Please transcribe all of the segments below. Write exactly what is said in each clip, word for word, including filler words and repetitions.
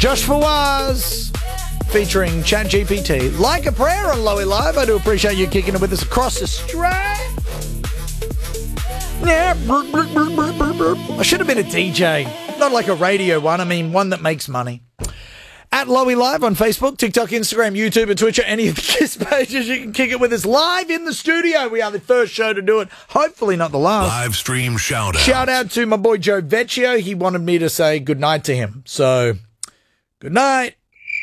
Josh Fawaz featuring ChatGPT. Like a prayer on Lowy Live. I do appreciate you kicking it with us across Australia. Yeah, burp, burp, burp, burp, burp, burp. I should have been a D J. Not like a radio one. I mean, one that makes money. At Lowy Live on Facebook, TikTok, Instagram, YouTube, and Twitch, or any of the KISS pages, you can kick it with us live in the studio. We are the first show to do it. Hopefully not the last. Live stream shout out. Shout out to my boy Joe Vecchio. He wanted me to say good night to him. So, good night.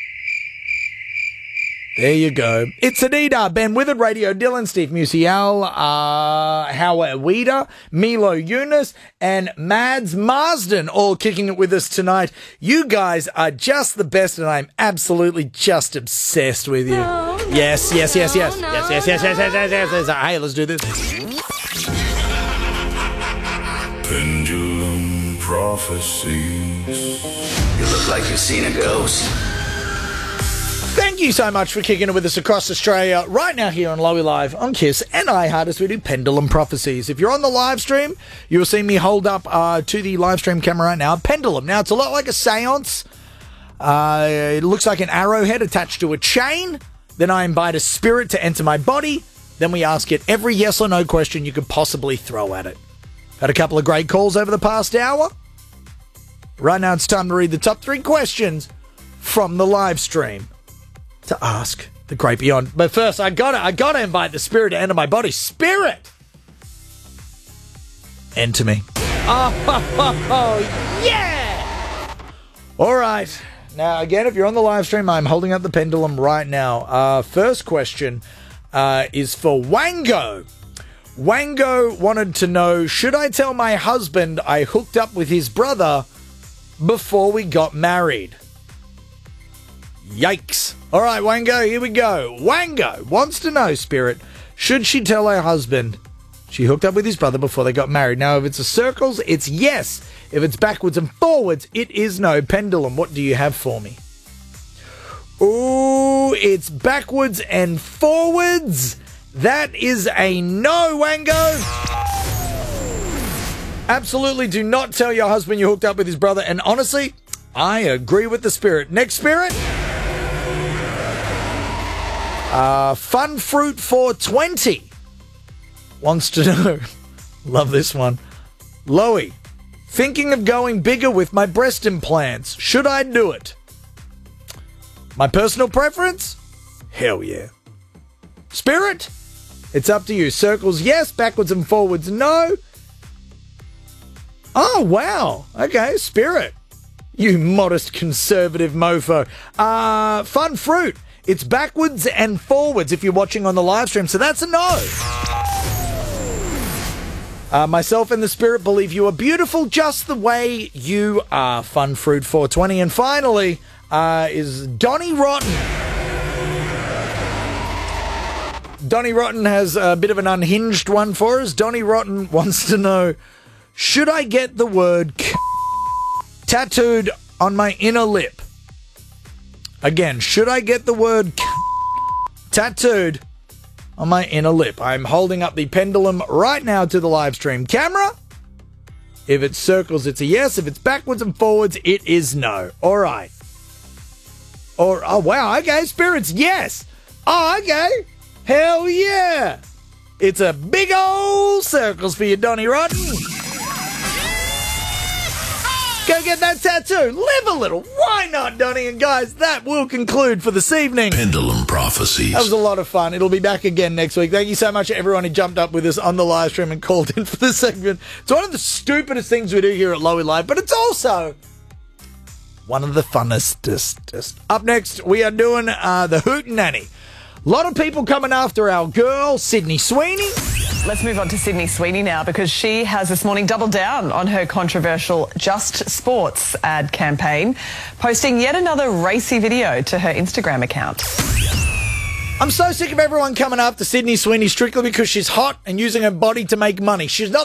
There you go. It's Anita, Ben Withered Radio, Dylan, Steve Musial, uh, Howard Weeder, Milo Yunus, and Mads Marsden all kicking it with us tonight. You guys are just the best, and I'm absolutely just obsessed with you. No, no, yes, yes, yes, yes. No, yes, yes, yes, yes, yes, yes, yes, yes, yes. Hey, let's do this. Pendulum prophecies. You look like you've seen a ghost. Thank you so much for kicking it with us across Australia right now here on Lowy Live on KISS and iHeart as we do Pendulum Prophecies. If you're on the live stream, you will see me hold up uh, to the live stream camera right now, pendulum. Now, it's a lot like a seance. Uh, it looks like an arrowhead attached to a chain. Then I invite a spirit to enter my body. Then we ask it every yes or no question you could possibly throw at it. Had a couple of great calls over the past hour. Right now, it's time to read the top three questions from the live stream to ask the great beyond. But first, I gotta, I gotta invite the spirit to enter my body. Spirit, enter me. Oh, oh, oh, oh, yeah! All right. Now, again, if you're on the live stream, I'm holding up the pendulum right now. Uh, first question uh, is for Wango. Wango wanted to know, should I tell my husband I hooked up with his brother before we got married? Yikes. All right, Wango, here we go. Wango wants to know, Spirit, should she tell her husband she hooked up with his brother before they got married? Now, if it's a circles, it's yes. If it's backwards and forwards, it is no. Pendulum, what do you have for me? Ooh, it's backwards and forwards. That is a no, Wango. Absolutely do not tell your husband you hooked up with his brother. And honestly, I agree with the Spirit. Next, Spirit. Uh, Fun Fruit four twenty wants to know, love this one, Lowy, thinking of going bigger with my breast implants. Should I do it? My personal preference? Hell yeah. Spirit? It's up to you. Circles, yes. Backwards and forwards, no. Oh, wow. Okay, Spirit. You modest conservative mofo. Uh, Fun Fruit. It's backwards and forwards if you're watching on the live stream, so that's a no. Uh, myself and the Spirit believe you are beautiful just the way you are. Fun Fruit four twenty. And finally uh, is Donnie Rotten. Donnie Rotten has a bit of an unhinged one for us. Donnie Rotten wants to know, should I get the word c- tattooed on my inner lip? Again, should I get the word c- tattooed on my inner lip? I'm holding up the pendulum right now to the live stream camera. If it circles, it's a yes. If it's backwards and forwards, it is no. All right. Or, oh, wow. Okay, Spirits, yes. Oh, okay. Hell yeah. It's a big old circles for you, Donnie Rotten. Go get that tattoo. Live a little. Why not, Donnie? And guys, that will conclude for this evening. Pendulum Prophecies. That was a lot of fun. It'll be back again next week. Thank you so much to everyone who jumped up with us on the live stream and called in for this segment. It's one of the stupidest things we do here at Lowy Live, but it's also one of the funnest. Up next, we are doing uh, the Hootenanny. A lot of people coming after our girl, Sydney Sweeney. Let's move on to Sydney Sweeney now, because she has this morning doubled down on her controversial Just Sports ad campaign, posting yet another racy video to her Instagram account. I'm so sick of everyone coming after Sydney Sweeney strictly because she's hot and using her body to make money. She's not